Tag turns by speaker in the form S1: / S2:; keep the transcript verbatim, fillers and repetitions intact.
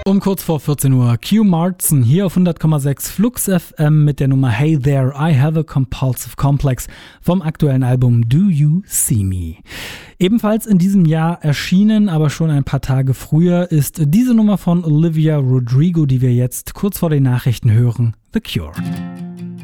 S1: Um kurz vor vierzehn Uhr Q Martin hier auf hundert Komma sechs Flux F M mit der Nummer Hey There, I Have a Compulsive Complex vom aktuellen Album Do You See Me. Ebenfalls in diesem Jahr erschienen, aber schon ein paar Tage früher, ist diese Nummer von Olivia Rodrigo, die wir jetzt kurz vor den Nachrichten hören, The Cure.